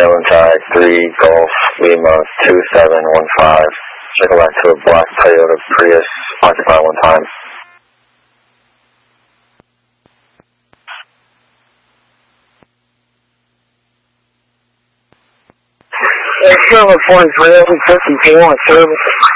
Island Tide 3 Golf Lima 2715. Circle back to a black Toyota Prius, occupy 1 time. Service 43, 52 on service.